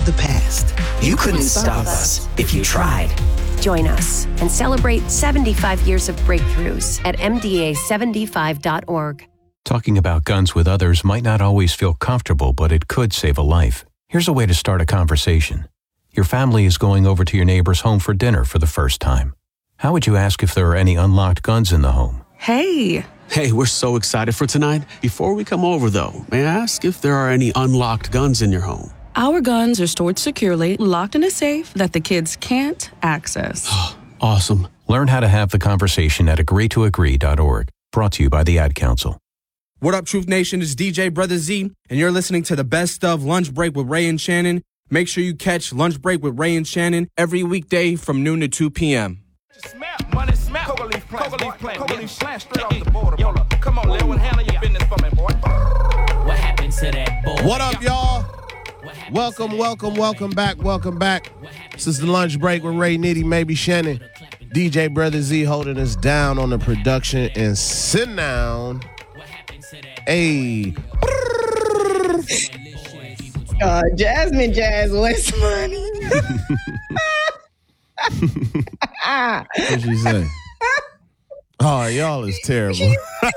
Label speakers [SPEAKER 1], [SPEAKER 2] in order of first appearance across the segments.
[SPEAKER 1] the past. You couldn't stop us if you tried.
[SPEAKER 2] Join us and celebrate 75 years of breakthroughs at MDA75.org.
[SPEAKER 3] Talking about guns with others might not always feel comfortable, but it could save a life. Here's a way to start a conversation. Your family is going over to your neighbor's home for dinner for the first time. How would you ask if there are any unlocked guns in the home?
[SPEAKER 4] Hey, we're so excited for tonight. Before we come over, though, may I ask if there are any unlocked guns in your home?
[SPEAKER 5] Our guns are stored securely, locked in a safe that the kids can't access.
[SPEAKER 4] Awesome.
[SPEAKER 3] Learn how to have the conversation at agreetoagree.org. Brought to you by the Ad Council.
[SPEAKER 6] What up, Truth Nation? It's DJ Brother Z, and you're listening to the best of Lunch Break with Ray and Shannon. Make sure you catch Lunch Break with Ray and Shannon every weekday from noon to 2 p.m.
[SPEAKER 7] Money smack, coca leaf plant, straight off the border. Yola, come on, Lil, handle your business for me, boy.
[SPEAKER 8] What happened to that boy?
[SPEAKER 9] What up, y'all? Welcome back. This is the Lunch Break with Ray, Nitty, maybe Shannon. DJ Brother Z holding us down on the production and sit down. Hey.
[SPEAKER 10] Jasmine Jazz West Money.
[SPEAKER 9] What'd she say? Oh, y'all is terrible.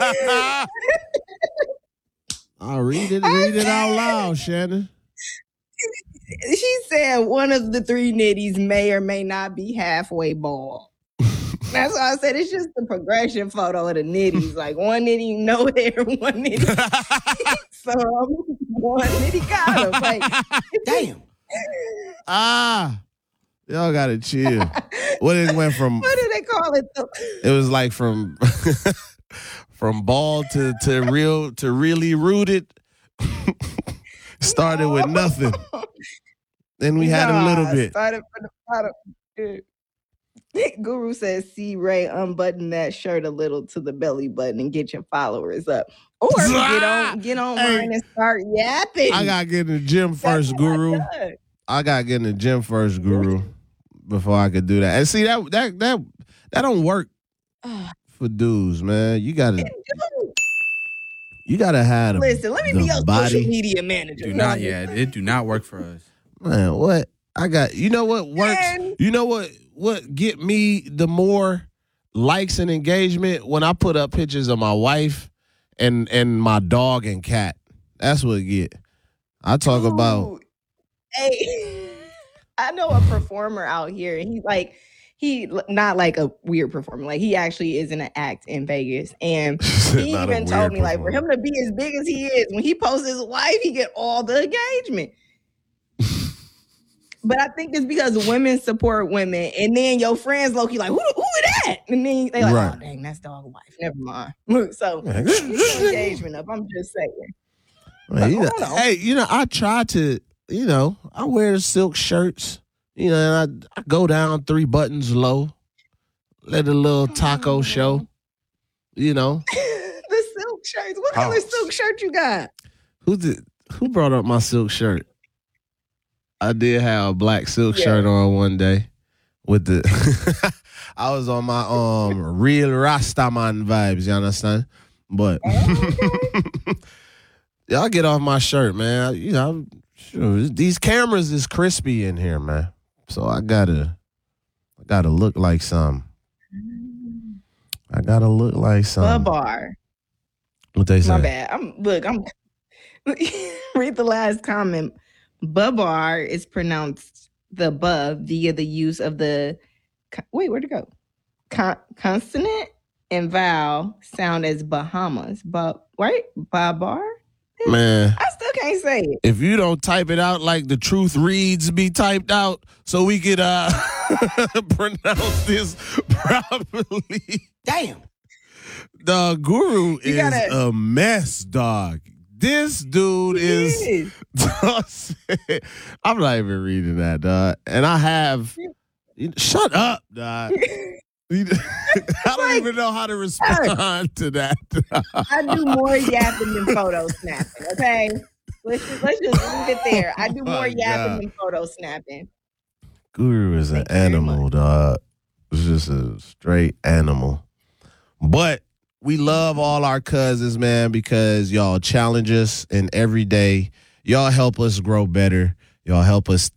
[SPEAKER 9] I'll read it out loud, Shannon.
[SPEAKER 10] She said one of the three nitties may or may not be halfway bald. That's why I said it's just the progression photo of the nitties. Like one nitty no hair, one nitty. So one nitty got him. Like,
[SPEAKER 9] damn. Y'all gotta chill. What it went from?
[SPEAKER 10] What do they call it though?
[SPEAKER 9] It was like from bald to really rooted. Started with nothing. Then we had a little bit.
[SPEAKER 10] Started from the bottom. Guru says, see Ray unbutton that shirt a little to the belly button and get your followers up. Or get on mine and start yapping.
[SPEAKER 9] I gotta get in the gym first, Guru. Before I could do that. And see that don't work for dudes, man. You gotta have
[SPEAKER 10] Listen, let me be your social media manager.
[SPEAKER 6] It do not work for us.
[SPEAKER 9] Man, what? You know what works? Man. You know what get me the more likes and engagement? When I put up pictures of my wife and my dog and cat. That's what get. I talk about.
[SPEAKER 10] Hey, I know a performer out here, and he not like a weird performer. Like he actually is in an act in Vegas, and he even told me like for him to be as big as he is, when he posts his wife, he get all the engagement. But I think it's because women support women, and then your friends low-key like, who is that? And then they like, right. Oh dang, that's dog wife. Never mind. So engagement up. I'm just saying.
[SPEAKER 9] Well, I try to, I wear silk shirts, and I go down 3 buttons low, let a little taco show,
[SPEAKER 10] The silk shirts. What color silk shirt you got?
[SPEAKER 9] Who brought up my silk shirt? I did have a black silk shirt on one day with the I was on my real Rastaman vibes, you understand? But y'all get off my shirt, man. Sure, these cameras is crispy in here, man. So I gotta look like some.
[SPEAKER 10] Babar.
[SPEAKER 9] What they say?
[SPEAKER 10] My bad. I'm read the last comment. Babar is pronounced the buh via the use of the where'd it go? Consonant and vowel sound as Bahamas. Right? Babar?
[SPEAKER 9] Man.
[SPEAKER 10] I still can't say it.
[SPEAKER 9] If you don't type it out like the truth reads be typed out so we could pronounce this properly.
[SPEAKER 1] Damn.
[SPEAKER 9] The Guru is a mess, dog. This dude is. I'm not even reading that, dog. And I have. Shut up, dog. I don't even know how to respond to that.
[SPEAKER 10] I do more yapping than photo snapping. Okay, let's just leave it there. I do more yapping than photo snapping.
[SPEAKER 9] Guru is an animal, dog. It's just a straight animal. But we love all our cousins, man, because y'all challenge us, and every day y'all help us grow better. Y'all help us